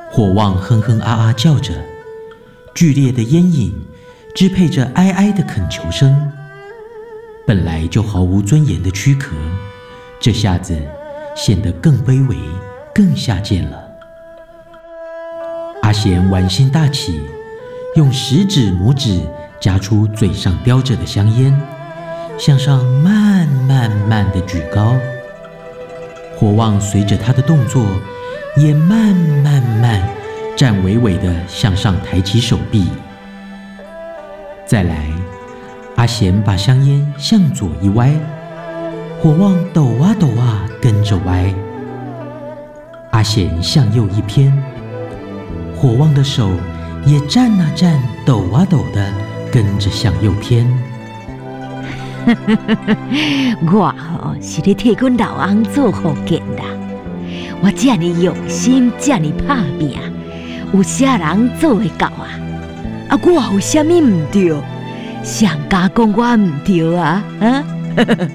火旺哼哼啊啊叫着，剧烈的烟瘾支配着哀哀的恳求声。本来就毫无尊严的躯壳，这下子显得更卑微、更下贱了。阿贤玩心大起，用食指、拇指夹出嘴上叼着的香烟，向上慢慢地举高。火旺随着他的动作，也慢站稳稳地向上抬起手臂。再来，阿贤把香烟向左一歪，火旺抖啊跟着歪。阿贤向右一偏，火旺的手也站啊站，抖啊抖的跟着向右偏。 我是咧替阮老翁做福建啦，我这么用心，这么打拼，有啥人做会到啊？我有啥物唔对？上家讲我唔对啊？